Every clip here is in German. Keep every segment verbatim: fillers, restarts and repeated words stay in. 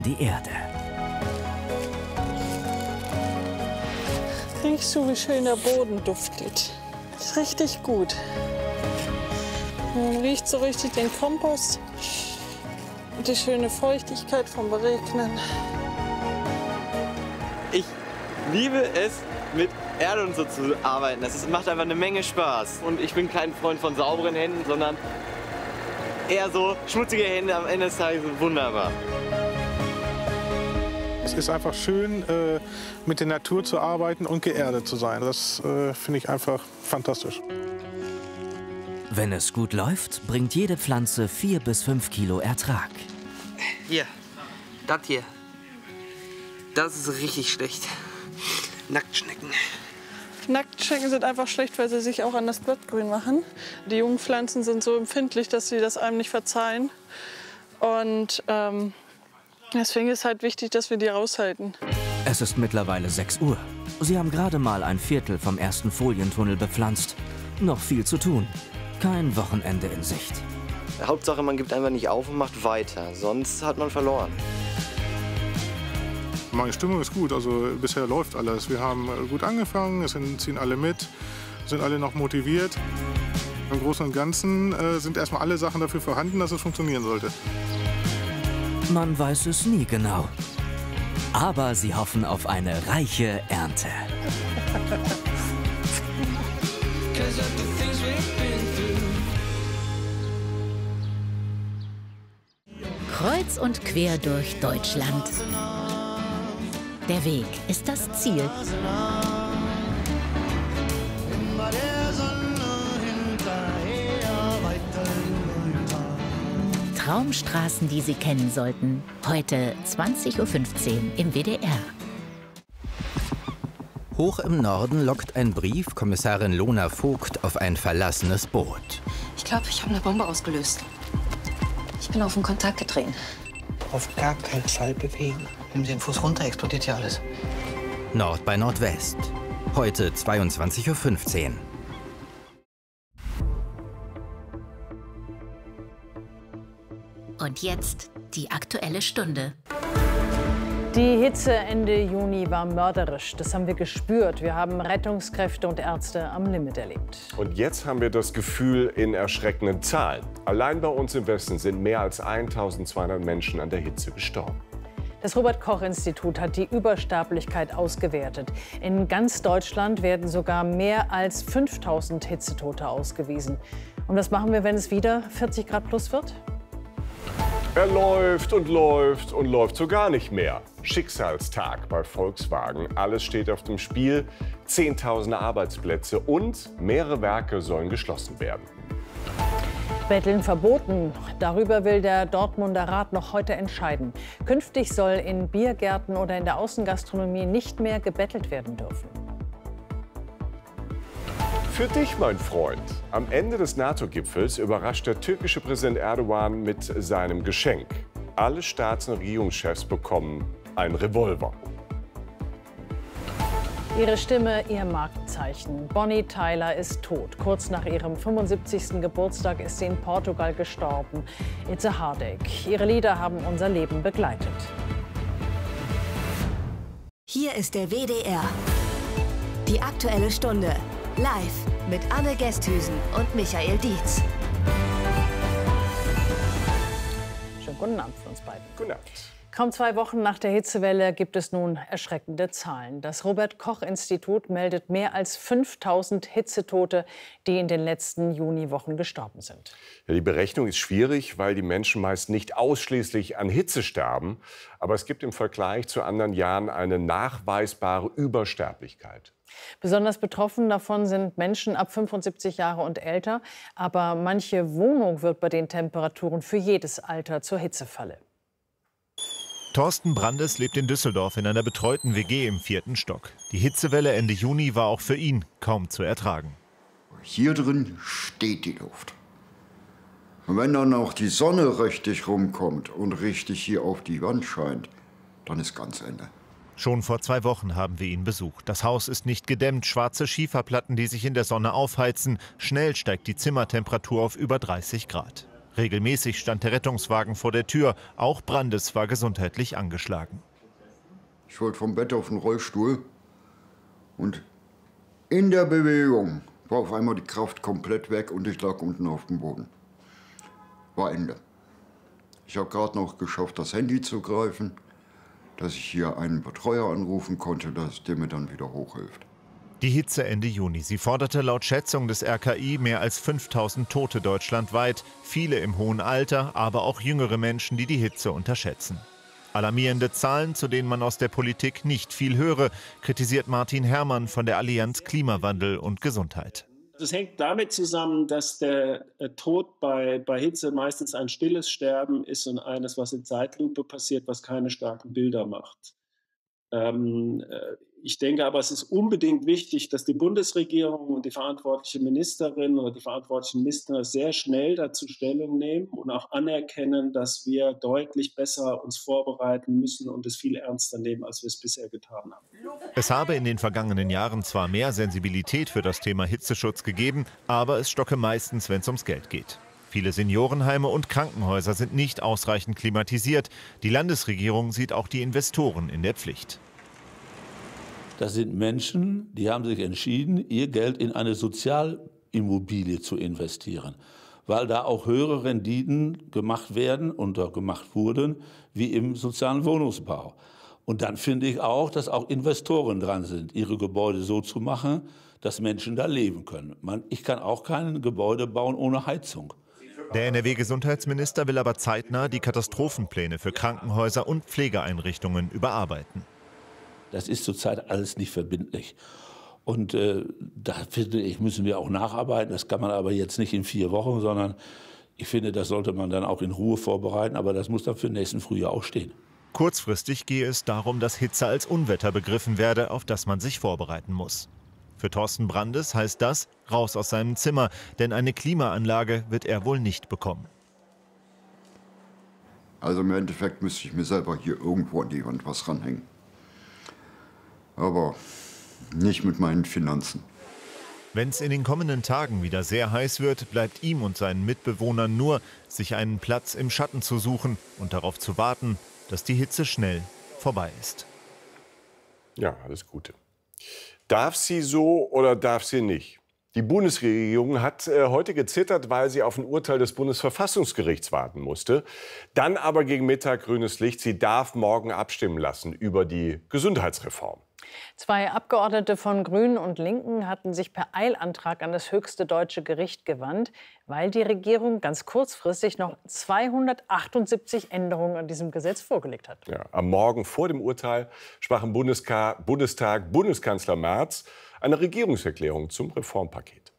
die Erde. Riechst du, wie schön der Boden duftet? Ist richtig gut. Man riecht so richtig den Kompost und die schöne Feuchtigkeit vom Beregnen. Ich liebe es, mit Erde und so zu arbeiten. Das ist, macht einfach eine Menge Spaß. Und ich bin kein Freund von sauberen Händen, sondern eher so schmutzige Hände am Ende des Tages sind wunderbar. Es ist einfach schön, äh, mit der Natur zu arbeiten und geerdet zu sein. Das äh, finde ich einfach fantastisch. Wenn es gut läuft, bringt jede Pflanze vier bis fünf Kilo Ertrag. Hier, das hier. Das ist richtig schlecht. Nacktschnecken. Nacktschnecken sind einfach schlecht, weil sie sich auch an das Blattgrün machen. Die jungen Pflanzen sind so empfindlich, dass sie das einem nicht verzeihen. Und ähm, deswegen ist halt wichtig, dass wir die raushalten. Es ist mittlerweile sechs Uhr. Sie haben gerade mal ein Viertel vom ersten Folientunnel bepflanzt. Noch viel zu tun. Kein Wochenende in Sicht. Hauptsache, man gibt einfach nicht auf und macht weiter. Sonst hat man verloren. Meine Stimmung ist gut, also bisher läuft alles. Wir haben gut angefangen, es sind, ziehen alle mit, sind alle noch motiviert. Im Großen und Ganzen äh, sind erstmal alle Sachen dafür vorhanden, dass es funktionieren sollte. Man weiß es nie genau. Aber sie hoffen auf eine reiche Ernte. Kreuz und quer durch Deutschland. Der Weg ist das Ziel. Traumstraßen, die Sie kennen sollten. Heute zwanzig Uhr fünfzehn im W D R. Hoch im Norden lockt ein Brief Kommissarin Lona Vogt auf ein verlassenes Boot. Ich glaube, ich habe eine Bombe ausgelöst. Ich bin auf den Kontakt getreten. Auf gar keinen Fall bewegen. Nehmen Sie den Fuß runter, explodiert ja alles. Nord bei Nordwest. Heute zweiundzwanzig Uhr fünfzehn. Und jetzt die Aktuelle Stunde. Die Hitze Ende Juni war mörderisch. Das haben wir gespürt. Wir haben Rettungskräfte und Ärzte am Limit erlebt. Und jetzt haben wir das Gefühl in erschreckenden Zahlen. Allein bei uns im Westen sind mehr als eintausendzweihundert Menschen an der Hitze gestorben. Das Robert-Koch-Institut hat die Übersterblichkeit ausgewertet. In ganz Deutschland werden sogar mehr als fünftausend Hitzetote ausgewiesen. Und was machen wir, wenn es wieder vierzig Grad plus wird? Er läuft und läuft und läuft so gar nicht mehr. Schicksalstag bei Volkswagen. Alles steht auf dem Spiel. Zehntausende Arbeitsplätze und mehrere Werke sollen geschlossen werden. Betteln verboten. Darüber will der Dortmunder Rat noch heute entscheiden. Künftig soll in Biergärten oder in der Außengastronomie nicht mehr gebettelt werden dürfen. Für dich, mein Freund. Am Ende des NATO-Gipfels überrascht der türkische Präsident Erdogan mit seinem Geschenk. Alle Staats- und Regierungschefs bekommen einen Revolver. Ihre Stimme, ihr Markenzeichen. Bonnie Tyler ist tot. Kurz nach ihrem fünfundsiebzigsten Geburtstag ist sie in Portugal gestorben. It's a heartache. Ihre Lieder haben unser Leben begleitet. Hier ist der W D R. Die Aktuelle Stunde. Live mit Anne Gesthüsen und Michael Dietz. Schönen guten Abend für uns beiden. Guten Abend. Kaum zwei Wochen nach der Hitzewelle gibt es nun erschreckende Zahlen. Das Robert-Koch-Institut meldet mehr als fünftausend Hitzetote, die in den letzten Juniwochen gestorben sind. Ja, die Berechnung ist schwierig, weil die Menschen meist nicht ausschließlich an Hitze sterben. Aber es gibt im Vergleich zu anderen Jahren eine nachweisbare Übersterblichkeit. Besonders betroffen davon sind Menschen ab fünfundsiebzig Jahre und älter. Aber manche Wohnung wird bei den Temperaturen für jedes Alter zur Hitzefalle. Thorsten Brandes lebt in Düsseldorf in einer betreuten W G im vierten Stock. Die Hitzewelle Ende Juni war auch für ihn kaum zu ertragen. Hier drin steht die Luft. Und wenn dann auch die Sonne richtig rumkommt und richtig hier auf die Wand scheint, dann ist ganz Ende. Schon vor zwei Wochen haben wir ihn besucht. Das Haus ist nicht gedämmt, schwarze Schieferplatten, die sich in der Sonne aufheizen. Schnell steigt die Zimmertemperatur auf über dreißig Grad. Regelmäßig stand der Rettungswagen vor der Tür. Auch Brandes war gesundheitlich angeschlagen. Ich wollte vom Bett auf den Rollstuhl und in der Bewegung war auf einmal die Kraft komplett weg und ich lag unten auf dem Boden. War Ende. Ich habe gerade noch geschafft, das Handy zu greifen, dass ich hier einen Betreuer anrufen konnte, dass der mir dann wieder hochhilft. Die Hitze Ende Juni. Sie forderte laut Schätzung des R K I mehr als fünftausend Tote deutschlandweit. Viele im hohen Alter, aber auch jüngere Menschen, die die Hitze unterschätzen. Alarmierende Zahlen, zu denen man aus der Politik nicht viel höre, kritisiert Martin Herrmann von der Allianz Klimawandel und Gesundheit. Das hängt damit zusammen, dass der Tod bei, bei Hitze meistens ein stilles Sterben ist und eines, was in Zeitlupe passiert, was keine starken Bilder macht. Ähm, ich denke aber, es ist unbedingt wichtig, dass die Bundesregierung und die verantwortliche Ministerin oder die verantwortlichen Minister sehr schnell dazu Stellung nehmen und auch anerkennen, dass wir deutlich besser uns vorbereiten müssen und es viel ernster nehmen, als wir es bisher getan haben. Es habe in den vergangenen Jahren zwar mehr Sensibilität für das Thema Hitzeschutz gegeben, aber es stocke meistens, wenn es ums Geld geht. Viele Seniorenheime und Krankenhäuser sind nicht ausreichend klimatisiert. Die Landesregierung sieht auch die Investoren in der Pflicht. Das sind Menschen, die haben sich entschieden, ihr Geld in eine Sozialimmobilie zu investieren, weil da auch höhere Renditen gemacht werden und gemacht wurden, wie im sozialen Wohnungsbau. Und dann finde ich auch, dass auch Investoren dran sind, ihre Gebäude so zu machen, dass Menschen da leben können. Man, ich kann auch kein Gebäude bauen ohne Heizung. Der N R W-Gesundheitsminister will aber zeitnah die Katastrophenpläne für Krankenhäuser und Pflegeeinrichtungen überarbeiten. Das ist zurzeit alles nicht verbindlich. Und äh, da finde ich, müssen wir auch nacharbeiten. Das kann man aber jetzt nicht in vier Wochen, sondern ich finde, das sollte man dann auch in Ruhe vorbereiten. Aber das muss dann für nächsten Frühjahr auch stehen. Kurzfristig gehe es darum, dass Hitze als Unwetter begriffen werde, auf das man sich vorbereiten muss. Für Thorsten Brandes heißt das, raus aus seinem Zimmer, denn eine Klimaanlage wird er wohl nicht bekommen. Also im Endeffekt müsste ich mir selber hier irgendwo an die Wand was ranhängen. Aber nicht mit meinen Finanzen. Wenn es in den kommenden Tagen wieder sehr heiß wird, bleibt ihm und seinen Mitbewohnern nur, sich einen Platz im Schatten zu suchen und darauf zu warten, dass die Hitze schnell vorbei ist. Ja, alles Gute. Darf sie so oder darf sie nicht? Die Bundesregierung hat äh, heute gezittert, weil sie auf ein Urteil des Bundesverfassungsgerichts warten musste. Dann aber gegen Mittag grünes Licht. Sie darf morgen abstimmen lassen über die Gesundheitsreform. Zwei Abgeordnete von Grünen und Linken hatten sich per Eilantrag an das höchste deutsche Gericht gewandt, weil die Regierung ganz kurzfristig noch zweihundertachtundsiebzig Änderungen an diesem Gesetz vorgelegt hat. Ja, am Morgen vor dem Urteil sprach im Bundeska- Bundestag Bundeskanzler Merz eine Regierungserklärung zum Reformpaket.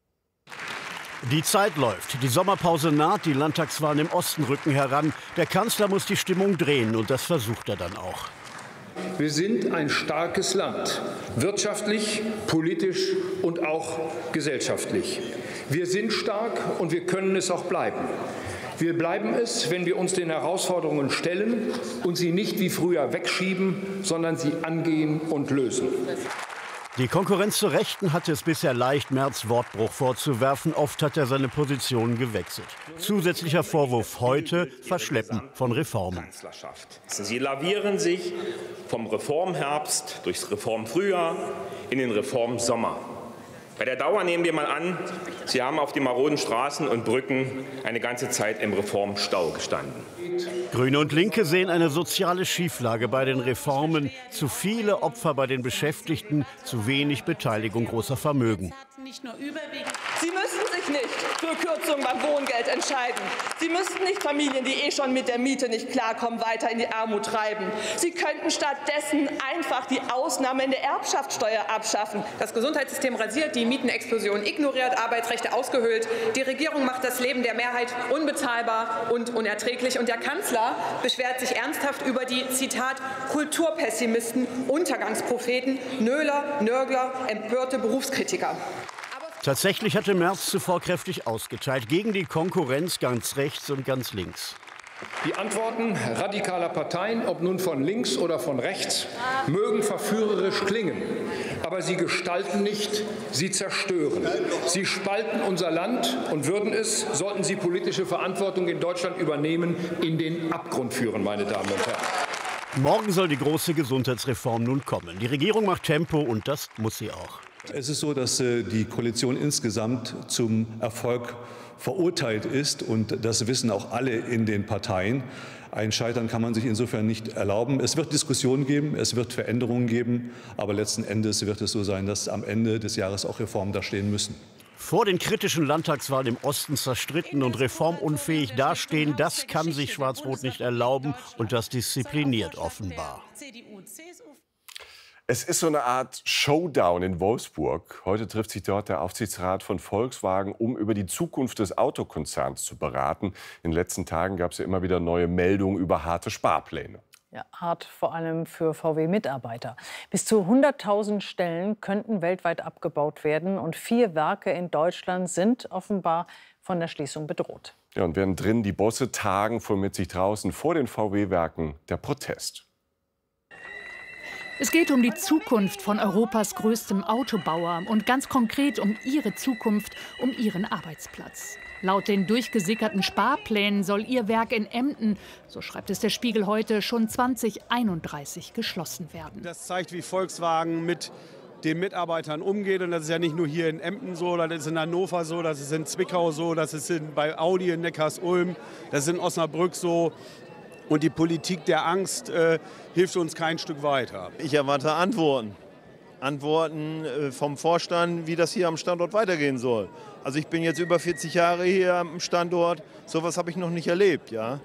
Die Zeit läuft, die Sommerpause naht, die Landtagswahlen im Osten rücken heran. Der Kanzler muss die Stimmung drehen und das versucht er dann auch. Wir sind ein starkes Land, wirtschaftlich, politisch und auch gesellschaftlich. Wir sind stark und wir können es auch bleiben. Wir bleiben es, wenn wir uns den Herausforderungen stellen und sie nicht wie früher wegschieben, sondern sie angehen und lösen. Die Konkurrenz zur Rechten hatte es bisher leicht, Merz Wortbruch vorzuwerfen. Oft hat er seine Position gewechselt. Zusätzlicher Vorwurf heute: Verschleppen von Reformen. Sie lavieren sich vom Reformherbst durchs Reformfrühjahr in den Reformsommer. Bei der Dauer nehmen wir mal an, Sie haben auf den maroden Straßen und Brücken eine ganze Zeit im Reformstau gestanden. Grüne und Linke sehen eine soziale Schieflage bei den Reformen. Zu viele Opfer bei den Beschäftigten, zu wenig Beteiligung großer Vermögen. Sie müssen sich nicht für Kürzungen beim Wohngeld entscheiden. Sie müssten nicht Familien, die eh schon mit der Miete nicht klarkommen, weiter in die Armut treiben. Sie könnten stattdessen einfach die Ausnahme in der Erbschaftssteuer abschaffen. Das Gesundheitssystem rasiert, die Mietenexplosion ignoriert, Arbeitsrechte ausgehöhlt. Die Regierung macht das Leben der Mehrheit unbezahlbar und unerträglich. Und der Kanzler beschwert sich ernsthaft über die, Zitat, Kulturpessimisten, Untergangspropheten, Nöler, Nörgler, empörte Berufskritiker. Tatsächlich hatte Merz zuvor kräftig ausgeteilt gegen die Konkurrenz ganz rechts und ganz links. Die Antworten radikaler Parteien, ob nun von links oder von rechts, mögen verführerisch klingen. Aber sie gestalten nicht, sie zerstören. Sie spalten unser Land und würden es, sollten sie politische Verantwortung in Deutschland übernehmen, in den Abgrund führen, meine Damen und Herren. Morgen soll die große Gesundheitsreform nun kommen. Die Regierung macht Tempo und das muss sie auch. Es ist so, dass die Koalition insgesamt zum Erfolg verurteilt ist und das wissen auch alle in den Parteien. Ein Scheitern kann man sich insofern nicht erlauben. Es wird Diskussionen geben, es wird Veränderungen geben, aber letzten Endes wird es so sein, dass am Ende des Jahres auch Reformen da stehen müssen. Vor den kritischen Landtagswahlen im Osten zerstritten und reformunfähig dastehen, das kann sich Schwarz-Rot nicht erlauben und das diszipliniert offenbar. Es ist so eine Art Showdown in Wolfsburg. Heute trifft sich dort der Aufsichtsrat von Volkswagen, um über die Zukunft des Autokonzerns zu beraten. In den letzten Tagen gab es ja immer wieder neue Meldungen über harte Sparpläne. Ja, hart vor allem für V W-Mitarbeiter. Bis zu hunderttausend Stellen könnten weltweit abgebaut werden. Und vier Werke in Deutschland sind offenbar von der Schließung bedroht. Ja, und während drin die Bosse tagen, formiert sich draußen vor den V W-Werken der Protest. Es geht um die Zukunft von Europas größtem Autobauer und ganz konkret um ihre Zukunft, um ihren Arbeitsplatz. Laut den durchgesickerten Sparplänen soll ihr Werk in Emden, so schreibt es der Spiegel heute, schon zweitausendeinunddreißig geschlossen werden. Das zeigt, wie Volkswagen mit den Mitarbeitern umgeht. Und das ist ja nicht nur hier in Emden so, das ist in Hannover so, das ist in Zwickau so, das ist in, bei Audi in Neckarsulm, das ist in Osnabrück so. Und die Politik der Angst äh, hilft uns kein Stück weiter. Ich erwarte Antworten. Antworten äh, vom Vorstand, wie das hier am Standort weitergehen soll. Also ich bin jetzt über vierzig Jahre hier am Standort. Sowas habe ich noch nicht erlebt, ja.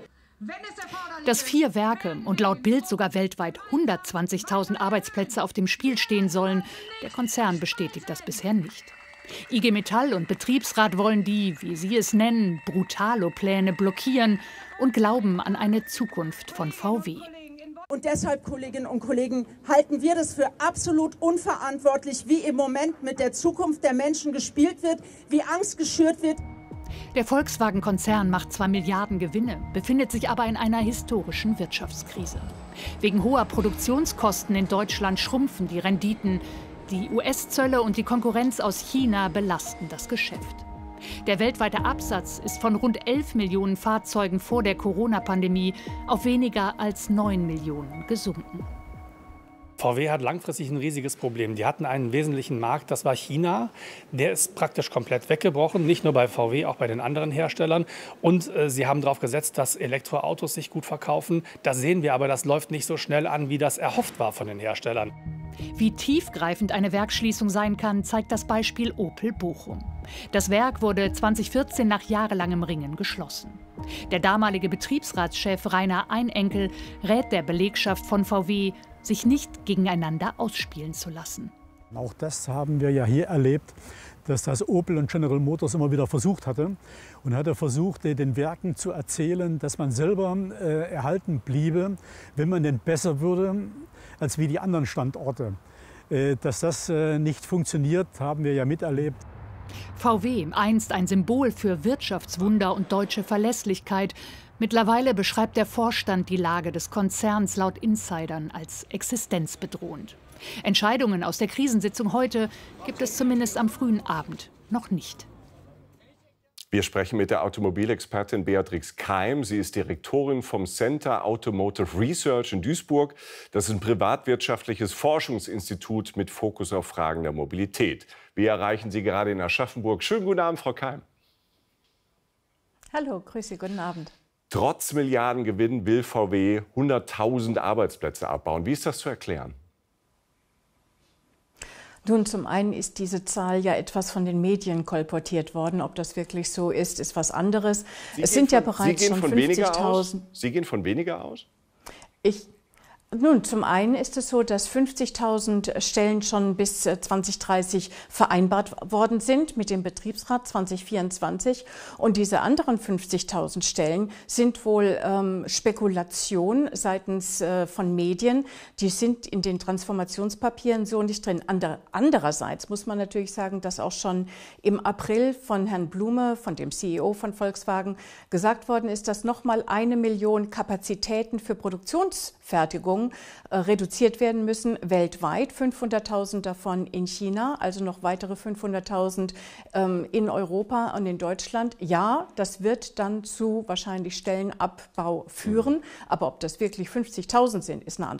Dass vier Werke und laut Bild sogar weltweit hundertzwanzigtausend Arbeitsplätze auf dem Spiel stehen sollen, der Konzern bestätigt das bisher nicht. I G Metall und Betriebsrat wollen die, wie sie es nennen, Brutalo-Pläne blockieren und glauben an eine Zukunft von V W. Und deshalb, Kolleginnen und Kollegen, halten wir das für absolut unverantwortlich, wie im Moment mit der Zukunft der Menschen gespielt wird, wie Angst geschürt wird. Der Volkswagen-Konzern macht zwar Milliarden Gewinne, befindet sich aber in einer historischen Wirtschaftskrise. Wegen hoher Produktionskosten in Deutschland schrumpfen die Renditen. Die U S-Zölle und die Konkurrenz aus China belasten das Geschäft. Der weltweite Absatz ist von rund elf Millionen Fahrzeugen vor der Corona-Pandemie auf weniger als neun Millionen gesunken. V W hat langfristig ein riesiges Problem. Die hatten einen wesentlichen Markt, das war China. Der ist praktisch komplett weggebrochen, nicht nur bei V W, auch bei den anderen Herstellern. Und äh, sie haben darauf gesetzt, dass Elektroautos sich gut verkaufen. Das sehen wir aber, das läuft nicht so schnell an, wie das erhofft war von den Herstellern. Wie tiefgreifend eine Werksschließung sein kann, zeigt das Beispiel Opel Bochum. Das Werk wurde zweitausendvierzehn nach jahrelangem Ringen geschlossen. Der damalige Betriebsratschef Rainer Einenkel rät der Belegschaft von V W, sich nicht gegeneinander ausspielen zu lassen. Auch das haben wir ja hier erlebt, dass das Opel und General Motors immer wieder versucht hatte. Und hat er versucht, den Werken zu erzählen, dass man selber äh, erhalten bliebe, wenn man denn besser würde als wie die anderen Standorte. Äh, dass das äh, nicht funktioniert, haben wir ja miterlebt. V W, einst ein Symbol für Wirtschaftswunder und deutsche Verlässlichkeit. Mittlerweile beschreibt der Vorstand die Lage des Konzerns laut Insidern als existenzbedrohend. Entscheidungen aus der Krisensitzung heute gibt es zumindest am frühen Abend noch nicht. Wir sprechen mit der Automobilexpertin Beatrix Keim. Sie ist Direktorin vom Center Automotive Research in Duisburg. Das ist ein privatwirtschaftliches Forschungsinstitut mit Fokus auf Fragen der Mobilität. Wir erreichen Sie gerade in Aschaffenburg. Schönen guten Abend, Frau Keim. Hallo, grüß Sie, guten Abend. Trotz Milliardengewinn will V W hunderttausend Arbeitsplätze abbauen. Wie ist das zu erklären? Nun, zum einen ist diese Zahl ja etwas von den Medien kolportiert worden. Ob das wirklich so ist, ist was anderes. Sie es sind von, ja bereits schon fünfzigtausend. Sie gehen von weniger aus? Ich, Nun, zum einen ist es so, dass fünfzigtausend Stellen schon bis zwanzig dreißig vereinbart worden sind mit dem Betriebsrat zwanzig vierundzwanzig. Und diese anderen fünfzigtausend Stellen sind wohl ähm, Spekulation seitens äh, von Medien. Die sind in den Transformationspapieren so nicht drin. Ander, andererseits muss man natürlich sagen, dass auch schon im April von Herrn Blume, von dem C E O von Volkswagen, gesagt worden ist, dass nochmal eine Million Kapazitäten für Produktionsfertigung äh, reduziert werden müssen, weltweit, fünfhunderttausend davon in China, also noch weitere fünfhunderttausend ähm, in Europa und in Deutschland. Ja, das wird dann zu wahrscheinlich Stellenabbau führen, aber ob das wirklich fünfzigtausend sind, ist eine andere